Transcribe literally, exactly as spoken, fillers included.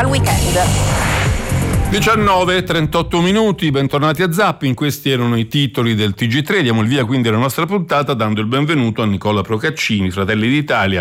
dal weekend. diciannove e trentotto minuti, bentornati a Zapping. Questi erano i titoli del T G tre. Diamo il via quindi alla nostra puntata dando il benvenuto a Nicola Procaccini, Fratelli d'Italia,